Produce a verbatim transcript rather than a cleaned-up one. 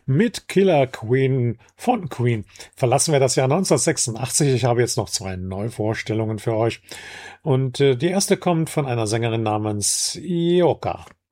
mit Killer Queen von Queen verlassen wir das Jahr neunzehnhundertsechsundachtzig. Ich habe jetzt noch zwei Neuvorstellungen für euch. Und äh, die erste kommt von einer Sängerin namens Ioka.